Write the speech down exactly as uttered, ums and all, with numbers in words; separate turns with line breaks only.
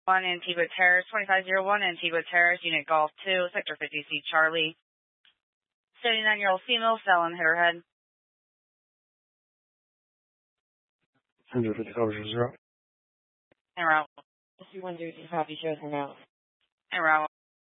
one, Antigua Terrace, twenty-five oh one, Antigua Terrace, Unit Golf two, Sector fifty C, Charlie. seventy-nine-year-old female, fell and hit her head.
one hundred fifty coverage zero.
En route.
two one zero, copy, shows en route.
En route.